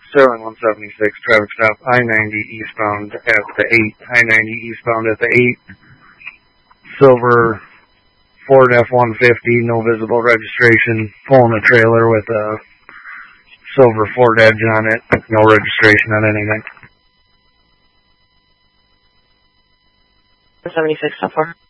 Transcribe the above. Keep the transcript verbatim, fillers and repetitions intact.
Sterling one seventy-six, traffic stop, I ninety eastbound at the eight, I ninety eastbound at the eight, silver Ford F one fifty, no visible registration, pulling a trailer with a silver Ford Edge on it, no registration on anything. seventy-six, so far.